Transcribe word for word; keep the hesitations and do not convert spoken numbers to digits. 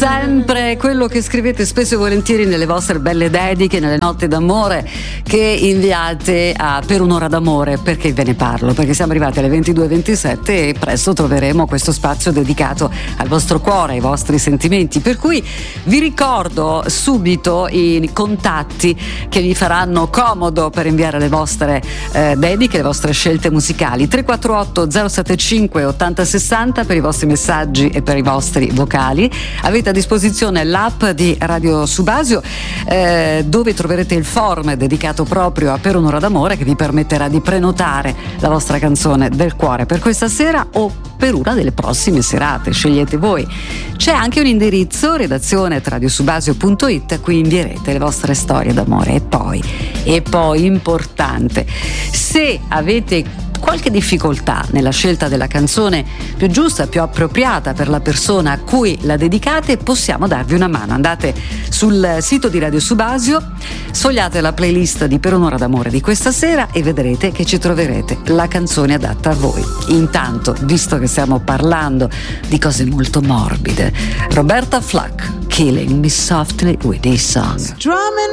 sempre quello che scrivete spesso e volentieri nelle vostre belle dediche, nelle notti d'amore che inviate a Per un'ora d'amore. Perché ve ne parlo? Perché siamo arrivati alle ventidue e ventisette e presto troveremo questo spazio dedicato al vostro cuore, ai vostri sentimenti, per cui vi ricordo subito i contatti che vi faranno comodo per inviare le vostre eh, dediche, le vostre scelte musicali. Tre quattro otto zero sette cinque ottanta sessanta per i vostri messaggi e per i vostri vocali. Avete a disposizione l'app di Radio Subasio eh, dove troverete il form dedicato proprio a Per un'ora d'amore, che vi permetterà di prenotare la vostra canzone del cuore per questa sera o per una delle prossime serate, scegliete voi. C'è anche un indirizzo, redazione radiosubasio punto it, a cui invierete le vostre storie d'amore. E poi, e poi importante, se avete qualche difficoltà nella scelta della canzone più giusta, più appropriata per la persona a cui la dedicate, possiamo darvi una mano. Andate sul sito di Radio Subasio, sfogliate la playlist di Per un'ora d'amore di questa sera e vedrete che ci troverete la canzone adatta a voi. Intanto, visto che stiamo parlando di cose molto morbide, Roberta Flack, Killing Me Softly with His Song. Drumming